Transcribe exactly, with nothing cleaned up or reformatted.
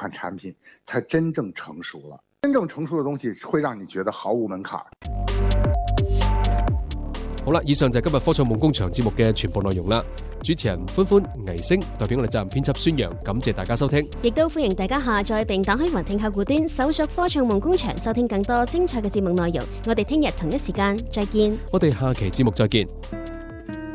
款產品才真正成熟了。真正成熟的東西會讓你覺得毫無門檻。 好啦，以上就係今日科創夢工場節目嘅全部內容啦。主持人歡歡、倪星代表我哋責任編輯孫陽，感謝大家收聽， 亦都歡迎大家下載並打開雲聽客戶端，搜索科創夢工場，收聽更多精彩嘅節目內容。我哋聽日同一時間再見。 我哋下期節目再見。